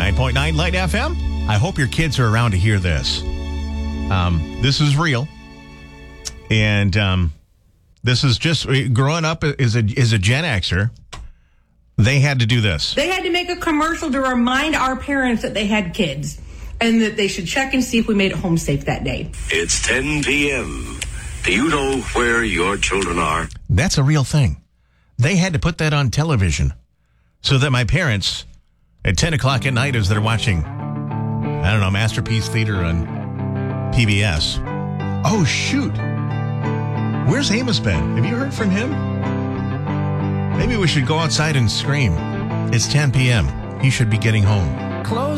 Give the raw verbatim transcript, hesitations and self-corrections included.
ninety-nine point nine Light F M. I hope your kids are around to hear this. Um, this is real. And um, this is just, growing up as a, as a Gen Xer, they had to do this. They had to make a commercial to remind our parents that they had kids and that they should check and see if we made it home safe that day. It's ten p.m. Do you know where your children are? That's a real thing. They had to put that on television so that my parents, at ten o'clock at night as they're watching, I don't know, Masterpiece Theater on P B S. Oh, shoot. Where's Amos been? Have you heard from him? Maybe we should go outside and scream. It's ten p.m. He should be getting home. Close.